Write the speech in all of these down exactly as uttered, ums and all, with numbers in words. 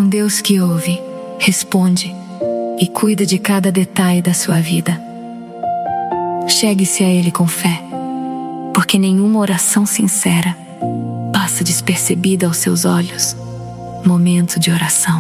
um Deus que ouve, responde e cuida de cada detalhe da sua vida. Chegue-se a Ele com fé, porque nenhuma oração sincera passa despercebida aos seus olhos. Momento de oração.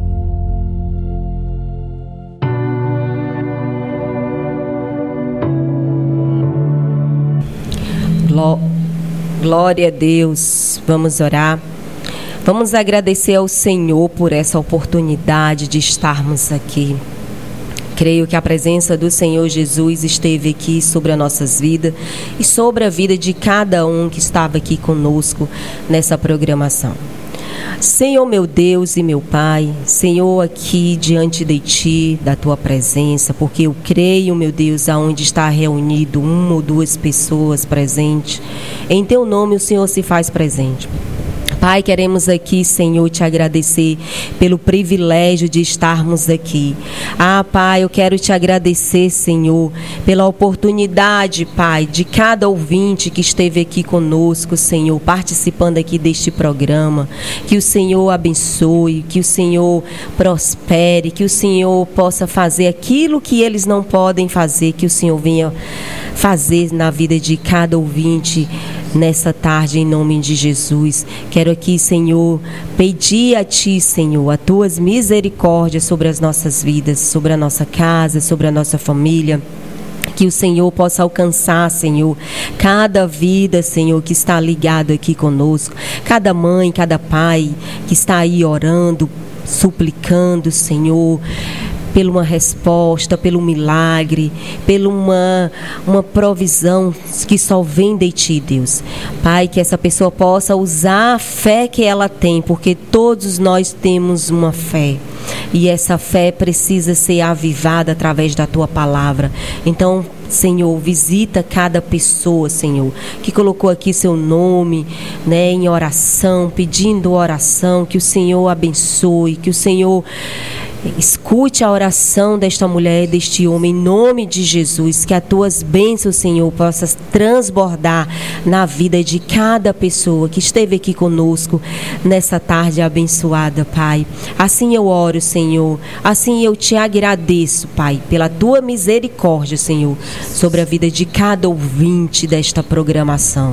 Glória a Deus. Vamos orar. Vamos agradecer ao Senhor por essa oportunidade de estarmos aqui. Creio que a presença do Senhor Jesus esteve aqui sobre as nossas vidas e sobre a vida de cada um que estava aqui conosco nessa programação. Senhor meu Deus e meu Pai, Senhor, aqui diante de Ti, da Tua presença, porque eu creio, meu Deus, aonde está reunido uma ou duas pessoas presentes, em Teu nome o Senhor se faz presente. Pai, queremos aqui, Senhor, te agradecer pelo privilégio de estarmos aqui. Ah, Pai, eu quero te agradecer, Senhor, pela oportunidade, Pai, de cada ouvinte que esteve aqui conosco, Senhor, participando aqui deste programa. Que o Senhor abençoe, que o Senhor prospere, que o Senhor possa fazer aquilo que eles não podem fazer, que o Senhor venha fazer na vida de cada ouvinte nessa tarde, em nome de Jesus. Quero aqui, Senhor, pedir a Ti, Senhor, as Tuas misericórdias sobre as nossas vidas, sobre a nossa casa, sobre a nossa família. Que o Senhor possa alcançar, Senhor, cada vida, Senhor, que está ligado aqui conosco, cada mãe, cada pai que está aí orando, suplicando, Senhor, pela uma resposta, pelo milagre, pela uma, uma provisão que só vem de Ti, Deus. Pai, que essa pessoa possa usar a fé que ela tem, porque todos nós temos uma fé. E essa fé precisa ser avivada através da Tua palavra. Então, Senhor, visita cada pessoa, Senhor, que colocou aqui seu nome, né, em oração, pedindo oração, que o Senhor abençoe, que o Senhor escute a oração desta mulher, deste homem, em nome de Jesus. Que as Tuas bênçãos, Senhor, possam transbordar na vida de cada pessoa que esteve aqui conosco nessa tarde abençoada, Pai. Assim eu oro, Senhor, assim eu te agradeço, Pai, pela Tua misericórdia, Senhor, sobre a vida de cada ouvinte desta programação.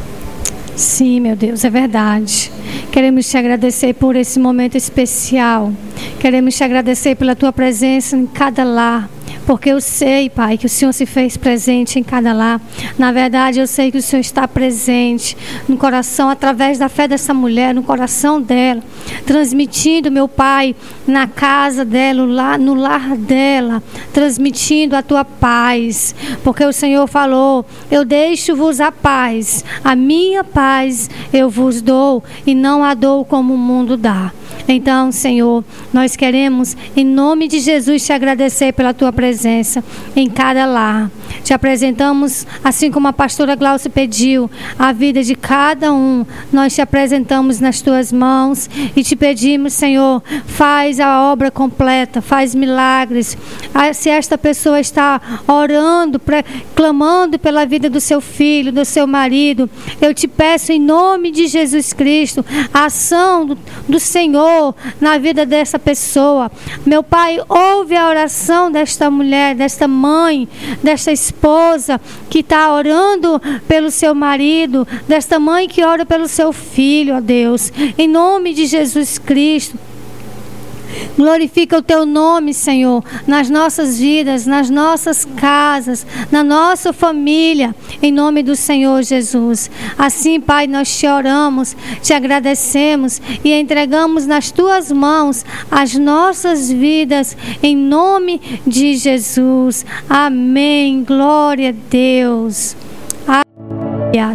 Sim, meu Deus, é verdade. Queremos te agradecer por esse momento especial. Queremos te agradecer pela Tua presença em cada lar. Porque eu sei, Pai, que o Senhor se fez presente em cada lar. Na verdade, eu sei que o Senhor está presente no coração, através da fé dessa mulher, no coração dela, transmitindo, meu Pai, na casa dela, lá no lar dela, transmitindo a Tua paz. Porque o Senhor falou: eu deixo-vos a paz, a minha paz eu vos dou, e não a dou como o mundo dá. Então, Senhor, nós queremos, em nome de Jesus, te agradecer pela Tua presença em cada lar. Te apresentamos, assim como a pastora Glaucia pediu, a vida de cada um. Nós te apresentamos nas Tuas mãos e te pedimos, Senhor, faz a obra completa, faz milagres. Se esta pessoa está orando, clamando pela vida do seu filho, do seu marido, eu te peço, em nome de Jesus Cristo, a ação do, do Senhor na vida dessa pessoa. Meu Pai, ouve a oração desta mulher, desta mãe, desta esposa que está orando pelo seu marido, desta mãe que ora pelo seu filho, ó Deus, em nome de Jesus Cristo. Glorifica o Teu nome, Senhor, nas nossas vidas, nas nossas casas, na nossa família, em nome do Senhor Jesus. Assim, Pai, nós te oramos, te agradecemos e entregamos nas Tuas mãos as nossas vidas, em nome de Jesus. Amém. Glória a Deus. Aleluia.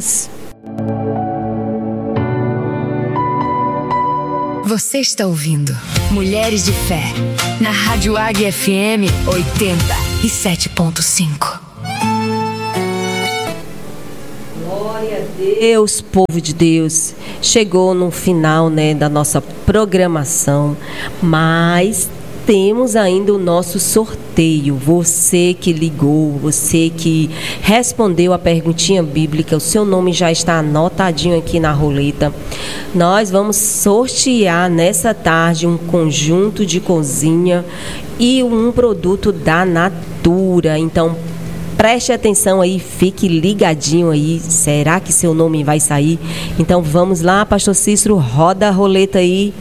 Você está ouvindo Mulheres de Fé, na Rádio Águia F M oitenta e sete ponto cinco. Glória a Deus, povo de Deus. Chegou no final, né, da nossa programação, mas temos ainda o nosso sorteio. Você que ligou, você que respondeu a perguntinha bíblica, o seu nome já está anotadinho aqui na roleta. Nós vamos sortear nessa tarde um conjunto de cozinha e um produto da Natura. Então, preste atenção aí, fique ligadinho aí. Será que seu nome vai sair? Então vamos lá, pastor Cícero, roda a roleta aí.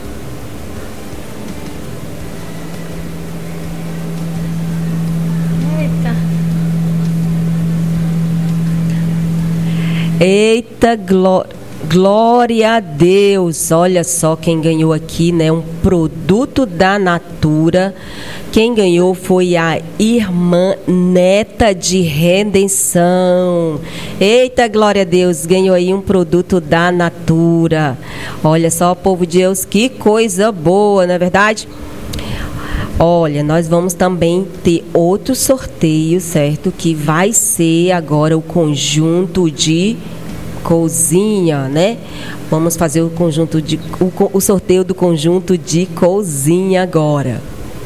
Eita. Eita, glória. Glória a Deus. Olha só quem ganhou aqui, né? Um produto da Natura. Quem ganhou foi a irmã Neta de Redenção. Eita, glória a Deus. Ganhou aí um produto da Natura. Olha só, povo de Deus, que coisa boa, não é verdade? Olha, nós vamos também ter outro sorteio, certo? Que vai ser agora o conjunto de cozinha, né? Vamos fazer o conjunto de o, o sorteio do conjunto de cozinha agora.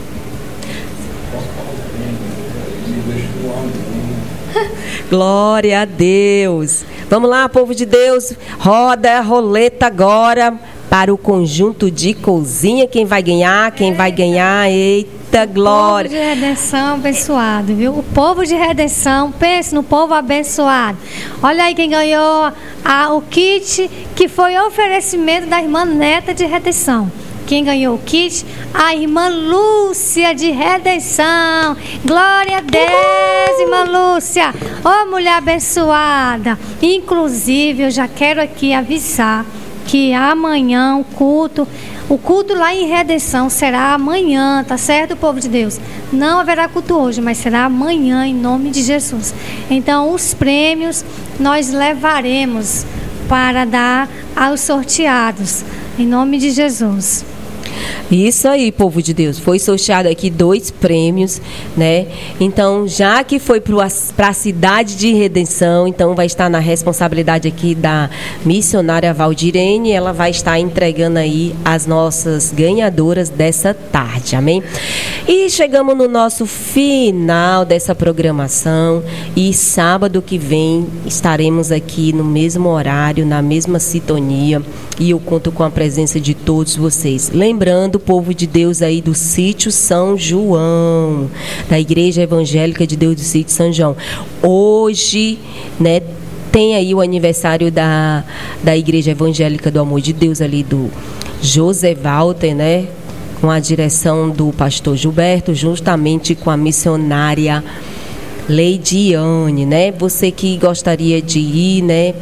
Glória a Deus. Vamos lá, povo de Deus, roda a roleta agora para o conjunto de cozinha. Quem vai ganhar? Quem vai ganhar? Eita, glória. O povo de redenção abençoado, viu? O povo de redenção, pense no povo abençoado. Olha aí quem ganhou a, o kit que foi oferecimento da irmã Neta de Redenção. Quem ganhou o kit? A irmã Lúcia de Redenção. Glória a Deus, irmã Lúcia. Ô, oh, mulher abençoada. Inclusive, eu já quero aqui avisar que amanhã o culto, o culto lá em Redenção será amanhã, tá certo, povo de Deus? Não haverá culto hoje, mas será amanhã, em nome de Jesus. Então, os prêmios nós levaremos para dar aos sorteados, em nome de Jesus. Isso aí, povo de Deus. Foi sorteado aqui dois prêmios, né? Então, já que foi para a cidade de Redenção, então vai estar na responsabilidade aqui da missionária Valdirene. Ela vai estar entregando aí as nossas ganhadoras dessa tarde, amém? E chegamos no nosso final dessa programação. E sábado que vem estaremos aqui no mesmo horário, na mesma sintonia. E eu conto com a presença de todos vocês. Lembrando, povo de Deus aí do sítio São João, da Igreja Evangélica de Deus do sítio São João. Hoje, né, tem aí o aniversário da, da Igreja Evangélica do Amor de Deus ali do José Walter, né, com a direção do pastor Gilberto, justamente com a missionária Leidiane, né? Você que gostaria de ir, né?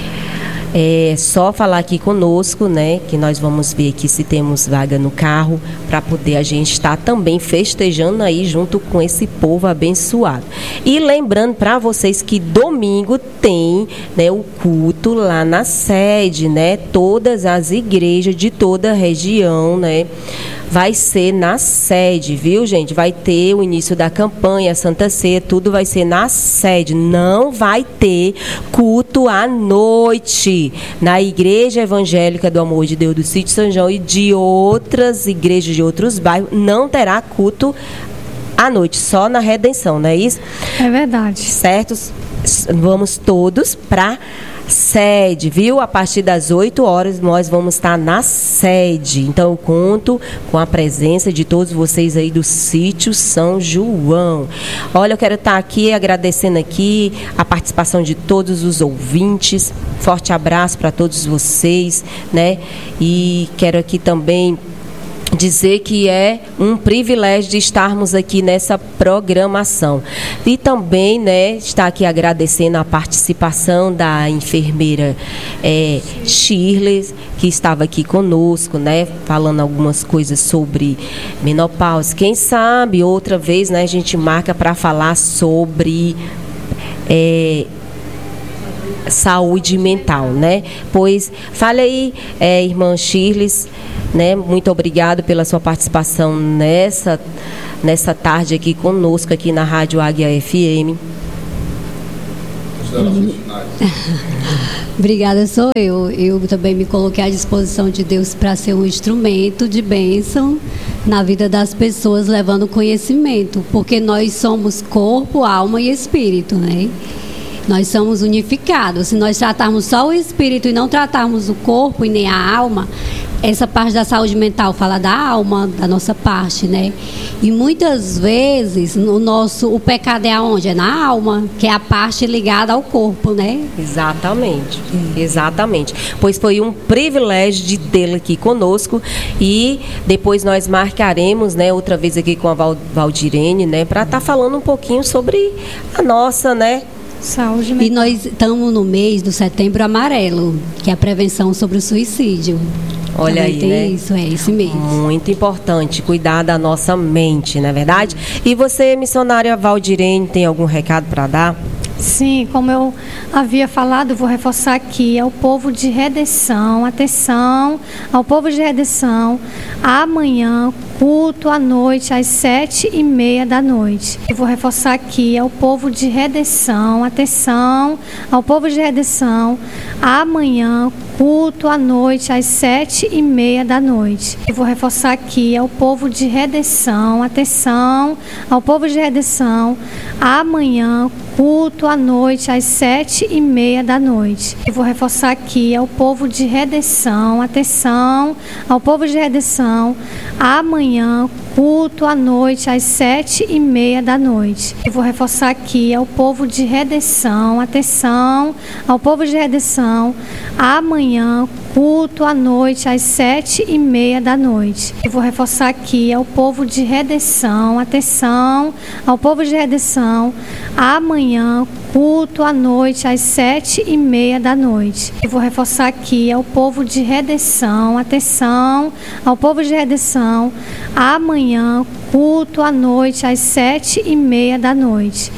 É só falar aqui conosco, né? Que nós vamos ver aqui se temos vaga no carro para poder a gente estar também festejando aí junto com esse povo abençoado. E lembrando para vocês que domingo tem, né, o culto lá na sede, né? Todas as igrejas de toda a região, né? Vai ser na sede, viu, gente? Vai ter o início da campanha, Santa Ceia, tudo vai ser na sede. Não vai ter culto à noite na Igreja Evangélica do Amor de Deus do Sítio São João e de outras igrejas de outros bairros. Não terá culto à noite, só na Redenção, não é isso? É verdade. Certo? Vamos todos para sede, viu? A partir das oito horas nós vamos estar na sede. Então eu conto com a presença de todos vocês aí do sítio São João. Olha, eu quero estar aqui agradecendo aqui a participação de todos os ouvintes. Forte abraço para todos vocês, né? E quero aqui também dizer que é um privilégio de estarmos aqui nessa programação. E também, né, estar aqui agradecendo a participação da enfermeira é, Shirley, que estava aqui conosco, né, falando algumas coisas sobre menopausa. Quem sabe outra vez, né, a gente marca para falar sobre é, saúde mental, né? Pois, fale aí, é, irmã Shirley, né? Muito obrigado pela sua participação nessa, nessa tarde aqui conosco, aqui na Rádio Águia F M. Obrigada, sou eu. Eu também me coloquei à disposição de Deus para ser um instrumento de bênção na vida das pessoas, levando conhecimento, porque nós somos corpo, alma e espírito, né? Nós somos unificados. Se nós tratarmos só o espírito e não tratarmos o corpo e nem a alma, essa parte da saúde mental fala da alma, da nossa parte, né? E muitas vezes o nosso, o pecado é aonde? É na alma, que é a parte ligada ao corpo, né? Exatamente, é. exatamente. Pois foi um privilégio de tê-la aqui conosco e depois nós marcaremos, né, outra vez aqui com a Val, Valdirene, né, para estar tá falando um pouquinho sobre a nossa, né, saúde mental. E nós estamos no mês do Setembro Amarelo, que é a prevenção sobre o suicídio. Olha aí, né? Isso, é esse mesmo. Muito importante, cuidar da nossa mente, não é verdade? E você, missionária Valdirene, tem algum recado para dar? Sim, como eu havia falado, vou reforçar aqui, ao povo de redenção, atenção, ao povo de redenção, amanhã, culto à noite, às sete e meia da noite. Eu vou reforçar aqui, ao povo de redenção, atenção, ao povo de redenção, amanhã, culto à noite, às sete e meia da noite. Eu vou reforçar aqui, ao povo de redenção, atenção, ao povo de redenção, amanhã, culto à noite, às sete e meia da noite. Eu vou reforçar aqui, ao povo de redenção, atenção, ao povo de redenção, amanhã, culto à noite, às sete e meia da noite. Eu vou reforçar aqui, ao povo de redenção, atenção, ao povo de redenção, amanhã, culto à noite, às sete e meia da noite. Eu vou reforçar aqui, ao povo de redenção, atenção, ao povo de redenção, amanhã, culto à noite, às sete e meia da noite. Eu vou reforçar aqui, ao povo de redenção, atenção, ao povo de redenção, amanhã, culto à noite, às sete e meia da noite.